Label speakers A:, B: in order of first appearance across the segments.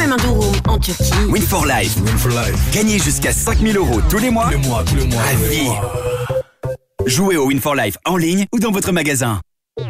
A: Samandurum en Turquie.
B: Win for Life. Gagnez jusqu'à 5 000 € tous les mois.
C: Tous les mois.
B: À vie. Jouez au Win for Life en ligne ou dans votre magasin.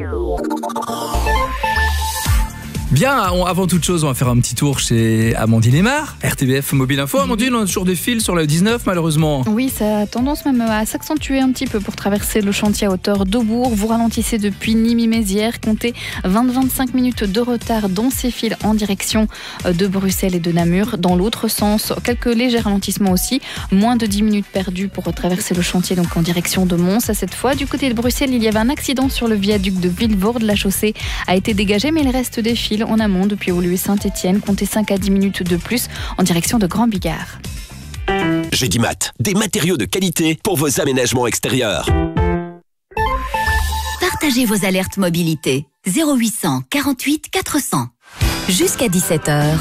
C: Bien, avant toute chose, on va faire un petit tour chez Amandine Aymar, RTBF Mobile Info. Amandine, on a toujours des fils sur la 19 malheureusement.
D: Oui, ça a tendance même à s'accentuer un petit peu pour traverser le chantier à hauteur d'Aubourg. Vous ralentissez depuis Nîmes-Mézières, comptez 20-25 minutes de retard dans ces fils en direction de Bruxelles et de Namur. Dans l'autre sens, quelques légers ralentissements aussi, moins de 10 minutes perdues pour traverser le chantier donc en direction de Mons. Cette fois, du côté de Bruxelles, il y avait un accident sur le viaduc de Vilvoorde. La chaussée a été dégagée, mais il reste des fils en amont depuis Woluwe Saint-Étienne. Comptez 5 à 10 minutes de plus en direction de Grand Bigard.
E: Gédimat, des matériaux de qualité pour vos aménagements extérieurs.
F: Partagez vos alertes mobilité. 0800 48 400. Jusqu'à 17h.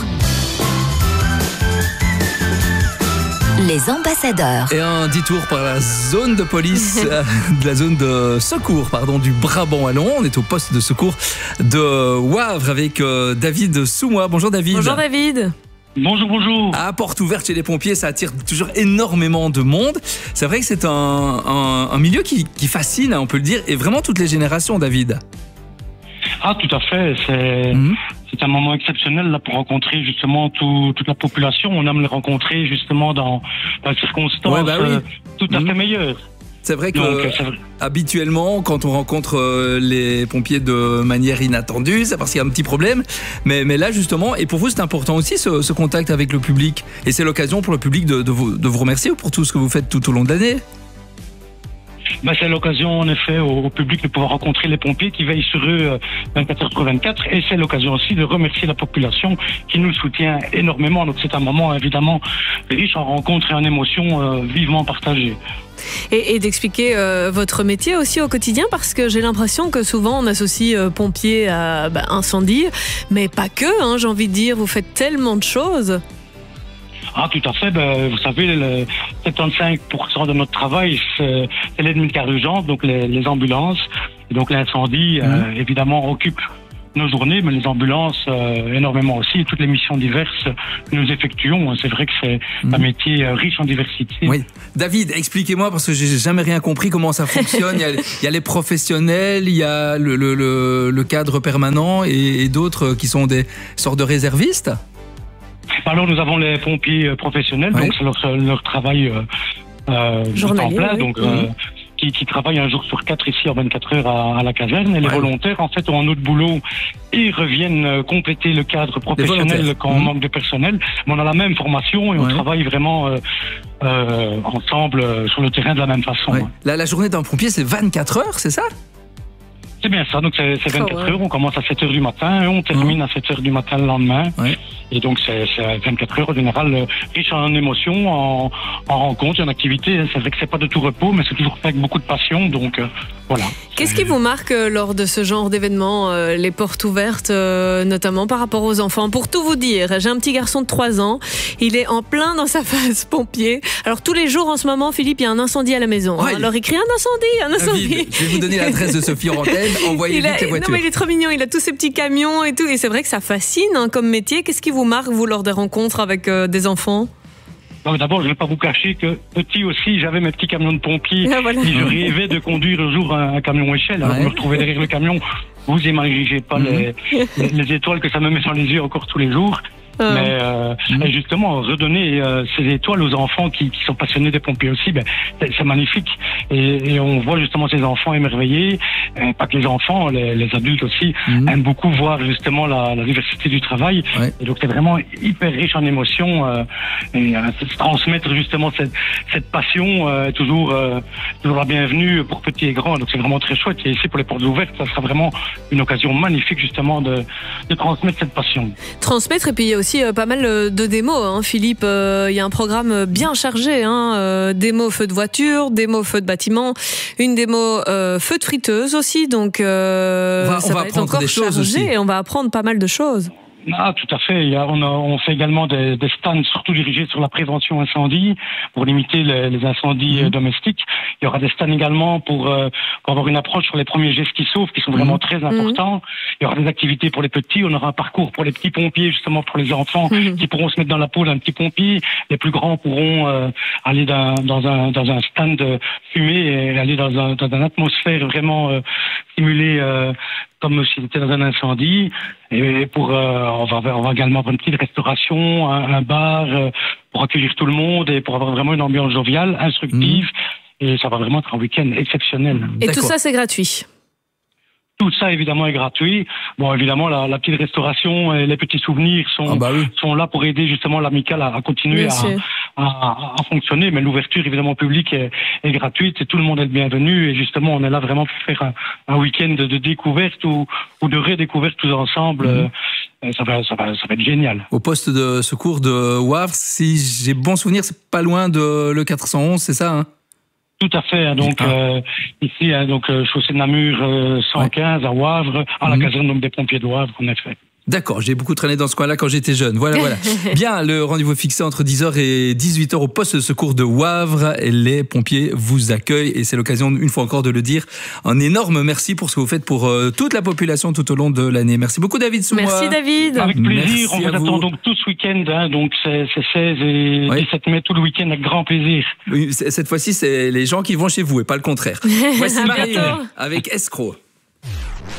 F: Les ambassadeurs.
C: Et un détour par la zone de police, de la zone de secours, du Brabant wallon. On est au poste de secours de Wavre avec David Soumois. Bonjour David.
G: Bonjour David.
H: Bonjour.
C: À porte ouverte chez les pompiers, ça attire toujours énormément de monde. C'est vrai que c'est un milieu qui fascine, on peut le dire, et vraiment toutes les générations, David.
H: Ah, tout à fait. C'est un moment exceptionnel là pour rencontrer justement toute la population. On aime les rencontrer justement dans des circonstances tout à fait meilleures.
C: C'est vrai que habituellement, quand on rencontre les pompiers de manière inattendue, c'est parce qu'il y a un petit problème. Mais là, justement, et pour vous, c'est important aussi ce contact avec le public. Et c'est l'occasion pour le public de vous remercier pour tout ce que vous faites tout au long de l'année.
H: C'est l'occasion en effet au public de pouvoir rencontrer les pompiers qui veillent sur eux 24h/24 et c'est l'occasion aussi de remercier la population qui nous soutient énormément. Donc c'est un moment évidemment riche en rencontres et en émotions vivement partagées.
G: Et d'expliquer votre métier aussi au quotidien, parce que j'ai l'impression que souvent on associe pompiers à incendie, mais pas que, j'ai envie de dire, vous faites tellement de choses.
H: Ah, tout à fait. Vous savez, 75% de notre travail, c'est l'aide médicale urgente, donc les ambulances. Et donc l'incendie, évidemment, occupe nos journées, mais les ambulances, énormément aussi. Et toutes les missions diverses que nous effectuons. C'est vrai que c'est un métier riche en diversité.
C: Oui. David, expliquez-moi, parce que j'ai jamais rien compris comment ça fonctionne. Il y a les professionnels, il y a le cadre permanent et d'autres qui sont des sortes de réservistes.
H: Alors nous avons les pompiers professionnels, donc c'est leur travail temps plein, donc qui travaillent un jour sur 4 ici en 24 heures à la caserne. Et les volontaires, en fait, ont un autre boulot et reviennent compléter le cadre professionnel quand on manque de personnel. Mais on a la même formation et on travaille vraiment ensemble sur le terrain de la même façon.
C: La journée d'un pompier, c'est 24 heures, c'est ça ?
H: C'est bien ça, donc c'est 24 heures, on commence à 7 heures du matin et on termine à 7 heures du matin le lendemain. Et donc c'est 24 heures en général, riche en émotions, en rencontres, en activités. C'est vrai que c'est pas de tout repos, mais c'est toujours fait avec beaucoup de passion, donc voilà.
G: Qu'est-ce qui vous marque lors de ce genre d'événement, les portes ouvertes, notamment par rapport aux enfants? Pour tout vous dire, j'ai un petit garçon de 3 ans, il est en plein dans sa phase pompier. Alors tous les jours en ce moment, Philippe, il y a un incendie à la maison. Alors il crie un incendie.
C: David, je vais vous donner l'adresse de Sophie en antenne, envoyez vite les voitures.
G: Non mais il est trop mignon, il a tous ces petits camions et tout, et c'est vrai que ça fascine comme métier. Qu'est-ce qui vous marque, vous, lors des rencontres avec des enfants?
H: D'abord, je ne vais pas vous cacher que petit aussi, j'avais mes petits camions de pompiers et je rêvais de conduire un jour un camion échelle. Alors, je me retrouvais derrière le camion. Vous imaginez pas les étoiles que ça me met dans les yeux encore tous les jours. Mais justement, redonner ces étoiles aux enfants qui sont passionnés des pompiers aussi, c'est magnifique. Et on voit justement ces enfants émerveillés. Pas que les enfants, les adultes aussi aiment beaucoup voir justement la diversité du travail. Et donc c'est vraiment hyper riche en émotions et transmettre justement cette passion est toujours la bienvenue pour petits et grands. Donc c'est vraiment très chouette. Et ici pour les portes ouvertes, ça sera vraiment une occasion magnifique justement de transmettre cette passion.
G: Transmettre, et puis il y a aussi pas mal de démos, Philippe. Il y a un programme bien chargé, démo feu de voiture, démo feu de bâtiment, une démo feu de friteuse aussi. Donc ça va être encore chargé et on va apprendre pas mal de choses.
H: Ah, tout à fait. On fait également des stands surtout dirigés sur la prévention incendie pour limiter les incendies domestiques. Il y aura des stands également pour avoir une approche sur les premiers gestes qui sauvent, qui sont vraiment très importants. Il y aura des activités pour les petits. On aura un parcours pour les petits pompiers, justement pour les enfants qui pourront se mettre dans la peau d'un petit pompier. Les plus grands pourront aller dans un stand de fumée et aller dans une atmosphère vraiment simulée comme si c'était dans un incendie. Et on va également avoir une petite restauration, un bar pour accueillir tout le monde et pour avoir vraiment une ambiance joviale, instructive. Et ça va vraiment être un week-end exceptionnel.
G: Et tout ça, c'est gratuit?
H: Tout ça, évidemment, est gratuit. Bon, évidemment, la petite restauration et les petits souvenirs sont là pour aider justement l'amicale à continuer à fonctionner. Mais l'ouverture, évidemment, au public est gratuite et tout le monde est le bienvenu. Et justement, on est là vraiment pour faire un week-end de découverte ou de redécouverte tous ensemble. Ça va être génial.
C: Au poste de secours de Wavre, si j'ai bon souvenir, c'est pas loin de le 411, c'est ça, hein?
H: Tout à fait. Donc ici, chaussée de Namur 115 à Wavre, à la caserne des pompiers de Wavre, en effet.
C: D'accord, j'ai beaucoup traîné dans ce coin-là quand j'étais jeune. Voilà. Bien, le rendez-vous fixé entre 10h et 18h au poste de secours de Wavre. Et les pompiers vous accueillent et c'est l'occasion, une fois encore, de le dire. Un énorme merci pour ce que vous faites pour toute la population tout au long de l'année. Merci beaucoup, David Soumois.
G: Merci, David.
H: Avec plaisir. On vous attend donc tout ce week-end. Donc c'est 16 et 17 mai, tout le week-end, avec grand plaisir.
C: Oui, cette fois-ci, c'est les gens qui vont chez vous et pas le contraire. Voici Marie avec Escroc.